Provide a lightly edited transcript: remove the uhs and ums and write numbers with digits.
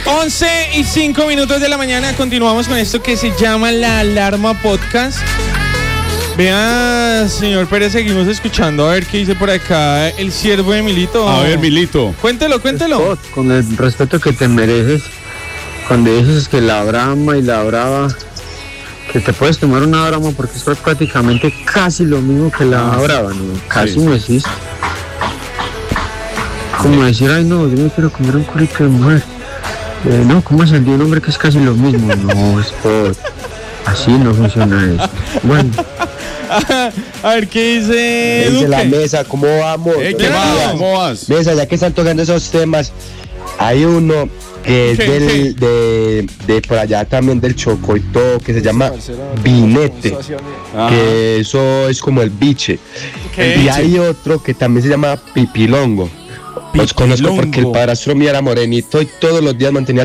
11:05 de la mañana. Continuamos con esto que se llama La Alarma Podcast. Vea, señor Pérez, seguimos escuchando a ver qué dice por acá el siervo de Milito. A ver, Milito. Cuéntelo. Con el respeto que te mereces, cuando dices que la Brahma y la Brava, que te puedes tomar una Brahma porque es prácticamente casi lo mismo que la Brava, ¿no? Casi no existe. Como decir, ay no, yo me quiero comer un culito de mujer. No, ¿cómo salió un hombre que es casi lo mismo? No, es por... Así no funciona eso. Bueno. A ver qué dice Dice Duque. la mesa, ¿cómo vamos? ¿Qué más? ¿Cómo vas? Mesa, ya que están tocando esos temas, hay uno que es de por allá también del Chocó y todo, que se llama Vinete, que eso es como el biche. Y hay otro que también se llama Pipilongo. Los conozco porque el padrastro mío era morenito y todos los días mantenía